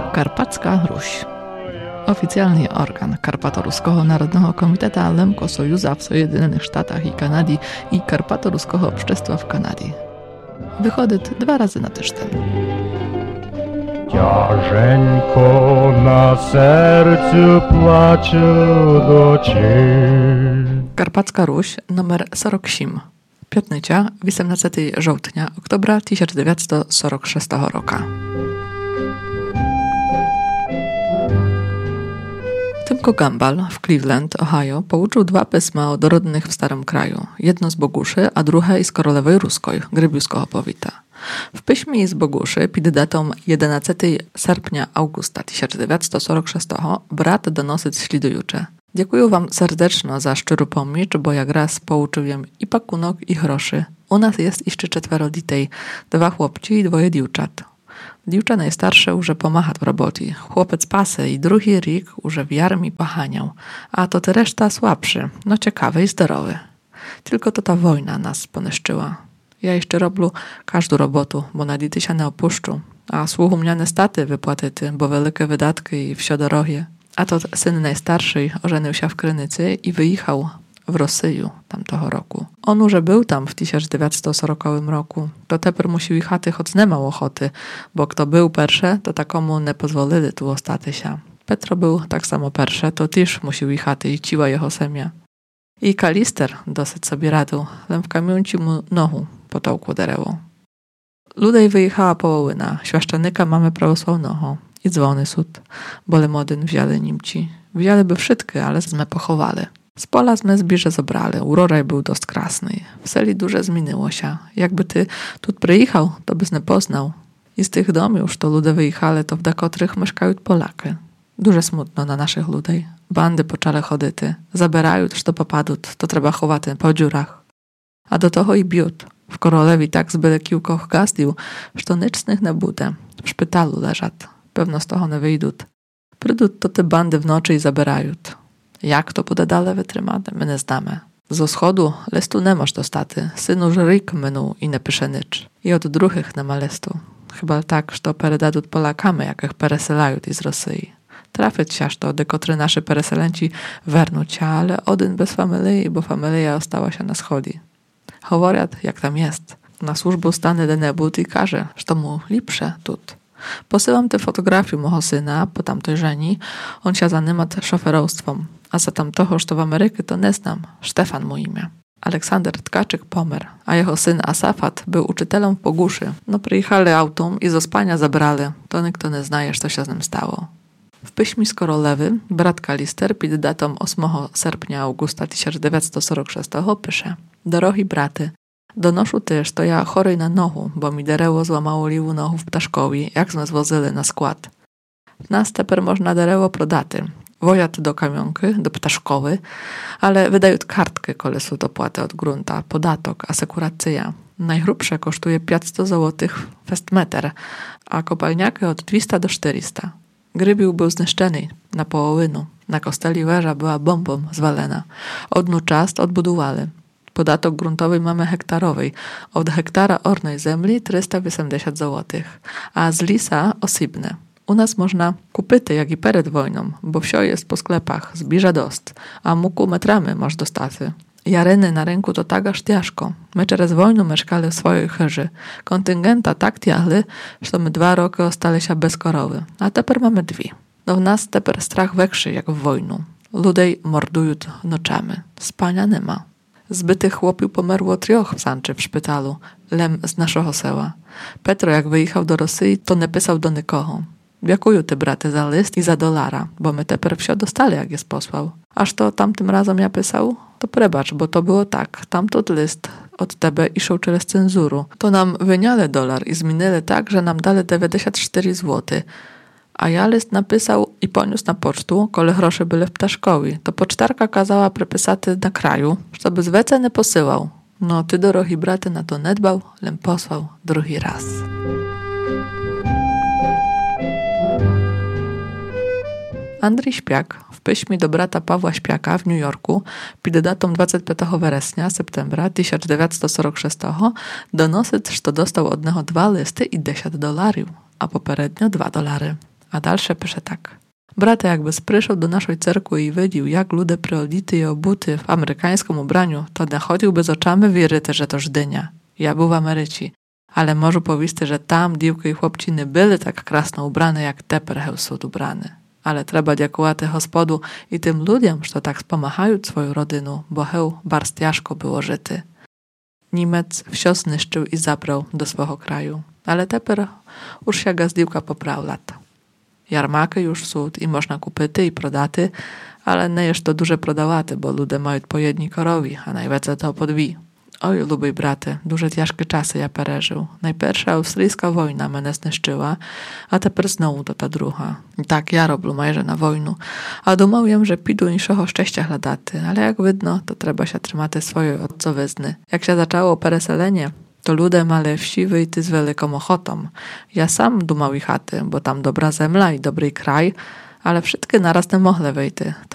Karpacka Ruś. Oficjalny organ Karpato-Ruskiego Narodnego Komiteta Lemko Sojuza w Sojedynionych Sztatach i Kanady i Karpato-Ruskiego Общества w Kanadzie. Wychodzi 2 razy na tydzień. Ciężko na sercu płacze do ciebie. Karpacka Ruś numer 47. Piątnica 18 żołtnia oktobra 1946 roku. Tymko Gambal w Cleveland, Ohio, pouczył 2 pisma dorodnych w starym kraju. Jedno z Boguszy, a drugie z Korolewej Ruskoj, Grybiuskiego powita. W piśmie z Boguszy, pod datą 11 sierpnia Augusta 1946, brat donosi ślidujucze. Dziękuję wam serdecznie za szczerą pomoc, bo jak raz pouczyłem i pakunok, i groszy. U nas jest jeszcze 4 dzieci, 2 chłopci i 2 dziewczat. Dziewczę najstarsze już pomacha w robocie. Chłopiec pasy i drugi rik już w armii pachaniał, a to te reszta słabszy, no ciekawy i zdrowy. Tylko to ta wojna nas poniszczyła. Ja jeszcze robię każdą robotę, bo na dzieci się nie opuszczą, a słuchu mnie niestety wypłaty, bo wielkie wydatki i wsio drogie. A to syn najstarszy ożenił się w Krynicy i wyjechał w Rosję tamtego roku. On już był tam w 1940 roku. To teper musi jechać, choć nie miał ochoty, bo kto był pierwszy, to takomu nie pozwolili tu ostać się. Petro był tak samo pierwszy, to też musiał jechać i ciła jego semia. I Kalister dosyć sobie radził, len w kamiąci mu nohu potołkło derewo. Ludej wyjechała połowyna, świaszczenika mamy prawosławnego i dzwony sud, bole modyn wzięli nimci. Wzięli by wszystkie, ale sme pochowali. Z pola sme zbierze zobrali, uroraj był dość krasny. W seli duże zmieniło się. Jakby ty tu przyjechał, to byś nie poznał. I z tych domów już to ludy wyjechali, to w dakotrych mieszkają Polaky. Duże smutno na naszych ludej. Bandy poczale chodyty. Zabierają też to popadut, to trzeba chować po dziurach. A do toho i biut. W Korolewi tak z byle kiłkoch gazdił, że to nycznych nie bude. W szpitalu leżat. Pewno z toho nie wyjdą. Prydut to te bandy w nocy i zabierają. Jak to bude dalej wytrzymane, my nie znamy. Z wschodu listu nie masz dostaty. Synu żryk minął i nie pisze nicz. I od druhych nie ma listu. Chyba tak, że to peredadut Polakami, jakich peresylają z Rosji. Trafić się, to dekotry nasze pereselenci wernuć się, ale odyn bez familii, bo familia ostała się na schodzi. Choworiat, jak tam jest. Na służbę stany denebut i każe, że to mu lepsze tut. Posyłam te fotografie mojego syna po tamtej żeni. On się zanyma szoferostwom. A za tamtoho, że to w Ameryce, to nie znam. Stefan mu imię. Aleksander Tkaczyk pomer, a jego syn Asafat był uczytelem w Boguszy. No przyjechali autą i zo spania zabrali. To nikt nie znaje, co się z nim stało. W piśmie z Korolewy brat Kalister pod datą 8 sierpnia Augusta 1946 pisze: Drogi braty, donoszę też, to ja chorej na nohu, bo mi dereło złamało liwu nohu w Ptaszkowi, jak sme zwozyli na skład. W nas teper można dereło prodaty. Wojat do kamionky, do Ptaszkowy, ale wydają kartkę kolesu do płaty od grunta, podatok, asekuracja. Najgrubsze kosztuje 500 złotych festmeter, a kopalniaky od 200 do 400. Grybił był zniszczony na połowinu. Na kosteli węża była bombą zwalena. Odnu czas odbudowali. Podatok gruntowy mamy hektarowy. Od hektara ornej ziemi 380 złotych, a z lisa osybne. U nas można kupyty, jak i przed wojną, bo wsio jest po sklepach, zbliża dost, a muku metramy masz dostaty. Jaryny na rynku to tak aż ciężko. My przez wojnę mieszkali w swojej chyży. Kontyngenta tak tiahli, że my 2 roki ostali się bez korowy, a teper mamy 2. No w nas teper strach większy jak w wojnu. Ludej mordują noczami. Spania nie ma. Zbytych chłopił pomerło 3 w Sanczy w szpitalu, lem z naszego sela. Petro jak wyjechał do Rosji, to nie pisał do nikogo. Dziękuję ty braty za list i za $1, bo my teper wsio dostali, jak jest posłał. Aż to tamtym razem ja pisał, to prebacz, bo to było tak. Tamtąd list od tebe iszł przez cenzuru. To nam wyniali $1 i zmienili tak, że nam dali 94 zł. A ja list napisał i poniósł na pocztu, kole grosze były w Ptaszkowi. To pocztarka kazała prepisaty na kraju, żeby z wece nie posyłał. No ty, drogi braty, na to nie dbał, lem posłał drugi raz. Andrzej Śpiak w piśmie do brata Pawła Śpiaka w New Yorku pod datą 25 września, septembra 1946 donosi, że dostał od niego 2 listy i $10, a poprzednio $2. A dalsze pisze tak. Brate jakby spryszał do naszej cerkwy i widził, jak ludzie przeolity i obuty w amerykańskim ubraniu, to nachodził bez oczami wieryty, że to Żdynia. Ja był w Ameryce, ale może powisty, że tam dziewki i chłopciny były tak krasno ubrane, jak teper hełsud ubrany. Ale trzeba dziękować Hospodu i tym ludziom, że tak spomachają swoją rodynu, bo heł barstiaszko było żyty. Niemiec wsio zniszczył i zabrał do swego kraju, ale teper już się ga z dziewka poprał lata. Jarmaki już sud i można kupyty i prodaty, ale nie jest to duże prodawaty, bo ludzie mają po jedni korowi, a najwięcej to po dwi. Oj, lubiej braty, duże ciężkie czasy ja pereżył. Najpierwsza australijska wojna mnie zniszczyła, a teper znowu to ta druga. I tak ja robię majże na wojnu, a dumałem, że pidu inszego szczęścia chladaty, ale jak widno, to trzeba się trzymać swojej ojcowyzny. Jak się zaczęło pereselenie, to ludzie mali wsi wyjty z wielką ochotą. Ja sam dumał i chaty, bo tam dobra zemla i dobry kraj, ale wszystkie naraz nie mogły wyjty.